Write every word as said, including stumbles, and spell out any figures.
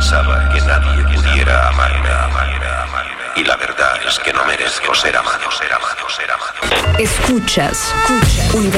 pensaba que nadie pudiera amarme. Y la verdad es que no merezco ser amado, ser amado, ser amado. Escuchas, escuchas.